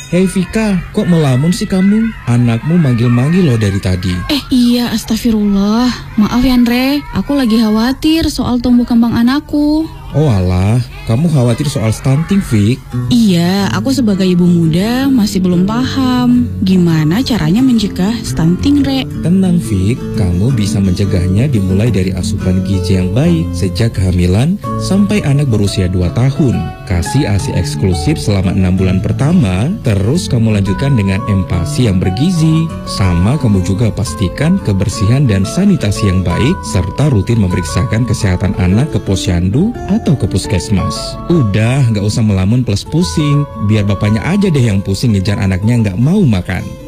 Hei Vika, kok melamun sih kamu? Anakmu manggil-manggil loh dari tadi. Iya, astagfirullah. Maaf ya Andre, aku lagi khawatir soal tumbuh kembang anakku. Oh alah, kamu khawatir soal stunting, Vik? Iya, aku sebagai ibu muda masih belum paham gimana caranya mencegah stunting, Re. Tenang, Vik. Kamu bisa mencegahnya dimulai dari asupan gizi yang baik sejak kehamilan sampai anak berusia 2 tahun. Kasih ASI eksklusif selama 6 bulan pertama, terus kamu lanjutkan dengan empasi yang bergizi. Sama kamu juga pastikan kebersihan dan sanitasi yang baik, serta rutin memeriksakan kesehatan anak ke posyandu atau ke puskesmas. Udah, nggak usah melamun plus pusing. Biar bapaknya aja deh yang pusing ngejar anaknya nggak mau makan.